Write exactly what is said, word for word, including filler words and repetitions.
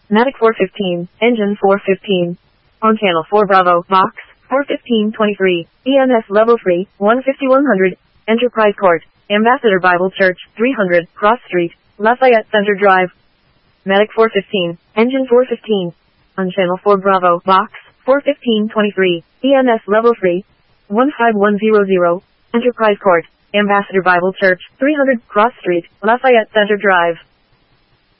Matic four fifteen, engine four fifteen. On channel four Bravo, box, four fifteen twenty-three, E M S level three, one fifty-one hundred, Enterprise Court, Ambassador Bible Church, three hundred, Cross Street, Lafayette Center Drive. Matic four fifteen, engine four fifteen. On channel four Bravo, box, four fifteen twenty-three, E M S level three, one five one zero zero, Enterprise Court, Ambassador Bible Church, three hundred, Cross Street, Lafayette Center Drive.